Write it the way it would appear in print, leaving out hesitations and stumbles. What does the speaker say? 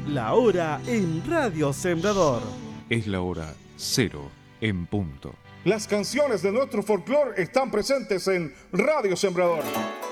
La hora en Radio Sembrador. Es la hora 0 en punto. Las canciones de nuestro folclore están presentes en Radio Sembrador.